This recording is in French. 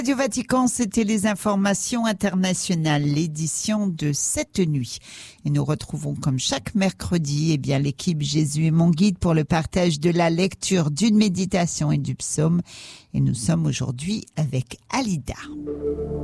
Radio Vatican, c'était les informations internationales, l'édition de cette nuit. Et nous retrouvons comme chaque mercredi, l'équipe Jésus est mon guide pour le partage de la lecture d'une méditation et du psaume. Et nous sommes aujourd'hui avec Alida.